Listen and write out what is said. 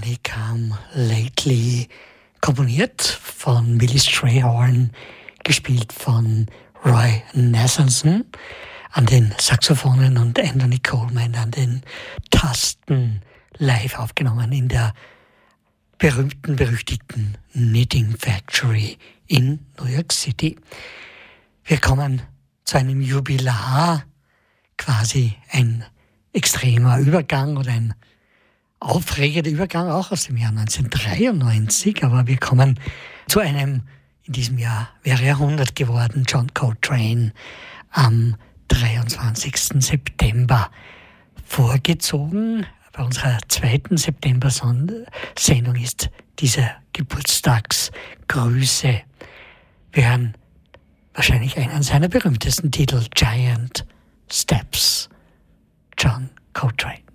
Money Come Lately, komponiert von Billy Strayhorn, gespielt von Roy Nathanson an den Saxophonen und Anthony Coleman an den Tasten, live aufgenommen in der berühmten-berüchtigten Knitting Factory in New York City. Wir kommen zu einem Jubilar, quasi ein extremer Übergang oder ein aufregender Übergang auch aus dem Jahr 1993, aber wir kommen zu einem, in diesem Jahr wäre er 100 geworden, John Coltrane, am 23. September vorgezogen. Bei unserer zweiten September-Sendung ist diese Geburtstagsgrüße. Wir hören wahrscheinlich einen seiner berühmtesten Titel, Giant Steps, John Coltrane.